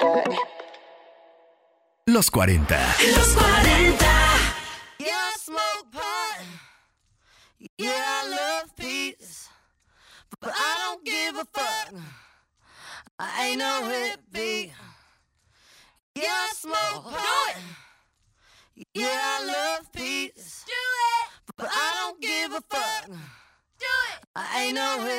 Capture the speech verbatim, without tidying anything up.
Los cuarenta. Los cuarenta. Yeah, I smoke pot. Yeah, I love peace. But I don't give a fuck. I ain't no hippie. Yeah, I smoke pot. Yeah, I love peace. Do it. But I don't give a fuck. Do it. I ain't no hippie.